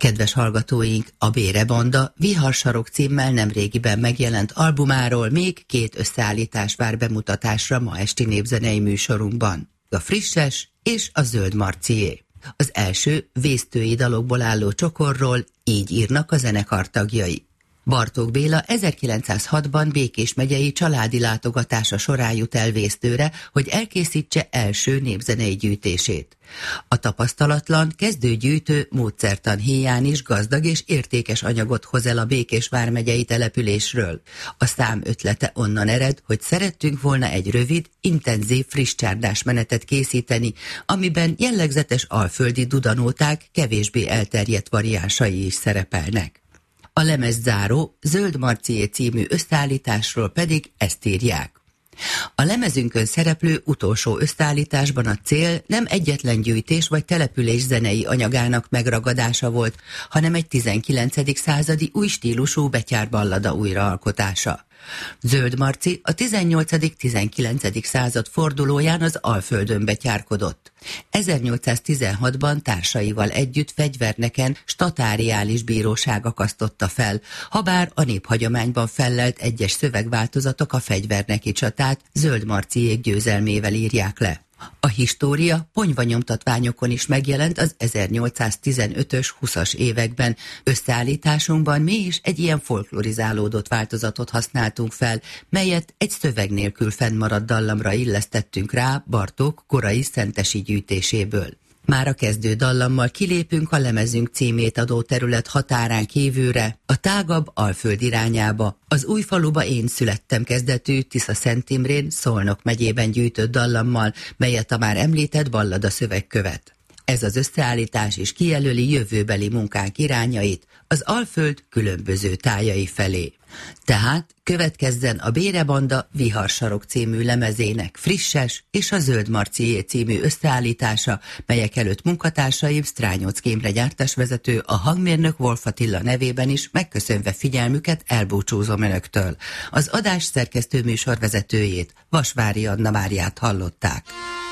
Kedves hallgatóink, a Bére Banda Viharsarok címmel nemrégiben megjelent albumáról még 2 összeállítás vár bemutatásra ma esti népzenei műsorunkban. A Frisses és a Zöld Marcié. Az első vésztői dalokból álló csokorról így írnak a zenekar tagjai. Bartók Béla 1906-ban Békés megyei családi látogatása során jut el Vésztőre, hogy elkészítse első népzenei gyűjtését. A tapasztalatlan, kezdőgyűjtő módszertan héján is gazdag és értékes anyagot hoz el a Békés vármegyei településről. A szám ötlete onnan ered, hogy szerettünk volna egy rövid, intenzív friss csárdás menetet készíteni, amiben jellegzetes alföldi dudanóták kevésbé elterjedt variánsai is szerepelnek. A lemezzáró Zöld Marcié című összeállításról pedig ezt írják. A lemezünkön szereplő utolsó összeállításban a cél nem egyetlen gyűjtés vagy település zenei anyagának megragadása volt, hanem egy 19. századi új stílusú betyárballada újraalkotása. Zöld Marci a 18.-19. század fordulóján az Alföldön betyárkodott. 1816-ban társaival együtt Fegyverneken statáriális bíróság akasztotta fel, habár a néphagyományban fellelt egyes szövegváltozatok a fegyverneki csatát Zöld Marciék győzelmével írják le. A história ponyvanyomtatványokon is megjelent az 1815-ös 20-as években. Összeállításunkban mi is egy ilyen folklorizálódott változatot használtunk fel, melyet egy szöveg nélkül fennmaradt dallamra illesztettünk rá Bartók korai szentesi gyűjtéséből. Már a kezdő dallammal kilépünk a lemezünk címét adó terület határán kívülre, a tágabb Alföld irányába. Az Újfaluba én születtem kezdetű Tisza-Szent Imrén, Szolnok megyében gyűjtött dallammal, melyet a már említett ballada szöveg követ. Ez az összeállítás is kijelöli jövőbeli munkánk irányait az Alföld különböző tájai felé. Tehát következzen a Bére Banda Viharsarok című lemezének Frisses és a Zöld Marcié című összeállítása, melyek előtt munkatársaim Strányocki Imre gyártásvezető, a hangmérnök Wolf Attila nevében is megköszönve figyelmüket elbúcsúzom önöktől. Az adás szerkesztő műsorvezetőjét, Vasvári Anna Máriát hallották.